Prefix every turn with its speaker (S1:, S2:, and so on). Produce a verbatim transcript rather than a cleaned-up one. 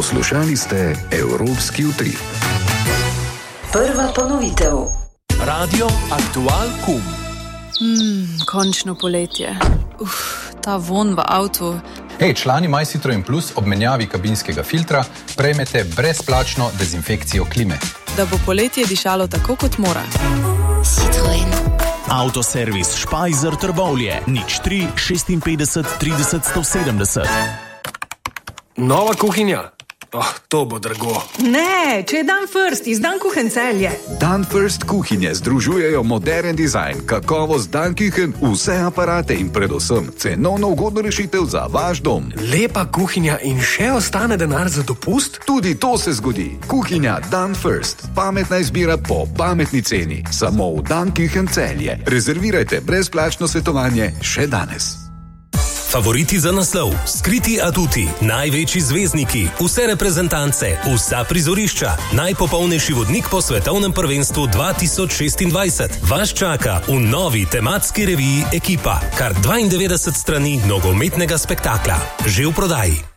S1: Poslušali ste Evropski utrip.
S2: Prva ponovitev.
S3: Radio Aktual Kum.
S4: Mm, končno poletje. Uf, ta von v avtu.
S5: Hej, člani MyCitroen Plus ob menjavi kabinskega filtra prejmete brezplačno dezinfekcijo klime.
S4: Da bo poletje dišalo tako, kot mora.
S2: Citroen.
S6: Avtoservis Špajzer Trbovlje. nič tri šestinpetdeset trideset sto sedemdeset.
S7: Nova kuhinja? Oh, to bo drago.
S8: Ne, če je Dan First iz Dan Kuchen Celje.
S1: Dan First kuhinje združujejo modern dizajn, kakovost Dan Kuchen, vse aparate in predvsem cenovno ugodno rešitev za vaš dom.
S7: Lepa kuhinja in še ostane denar za dopust?
S1: Tudi to se zgodi. Kuhinja Dan First. Pametna izbira po pametni ceni. Samo v Dan Kuchen Celje. Rezervirajte brezplačno svetovanje še danes.
S9: Favoriti za naslov, skriti atuti, največji zvezdniki, vse reprezentance, vsa prizorišča, najpopolnejši vodnik po svetovnem prvenstvu dva tisoč šestindvajset. Vas čaka v novi tematski reviji Ekipa, kar dvaindevetdeset strani nogometnega spektakla. Že v prodaji.